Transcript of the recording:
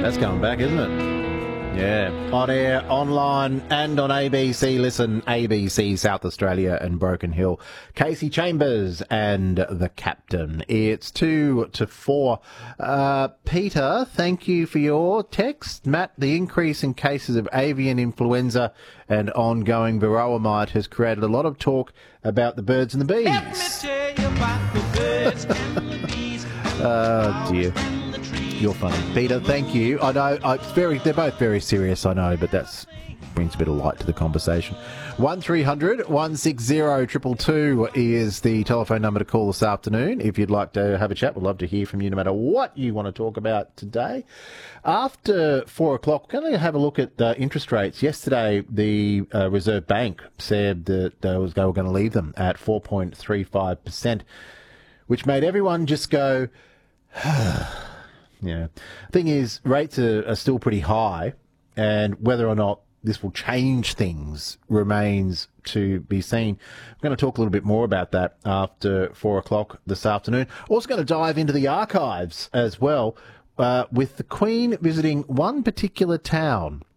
That's going back, isn't it? Yeah. On air, online, and on ABC Listen, ABC South Australia and Broken Hill. Casey Chambers and the Captain. It's 2 to 4. Peter, thank you for your text. Matt, the increase in cases of avian influenza and ongoing varroa mite has created a lot of talk about the birds and the bees. Let me tell you about the birds and the bees. Oh, dear. You're funny. Peter, thank you. I know they're both very serious, I know, but that brings a bit of light to the conversation. 1300 160 222 is the telephone number to call this afternoon. If you'd like to have a chat, we'd love to hear from you no matter what you want to talk about today. After 4 o'clock, we're going to have a look at interest rates. Yesterday, the Reserve Bank said that they were going to leave them at 4.35%, which made everyone just go, yeah. Thing is, rates are still pretty high, and whether or not this will change things remains to be seen. I'm going to talk a little bit more about that after 4 o'clock this afternoon. Also going to dive into the archives as well, with the Queen visiting one particular town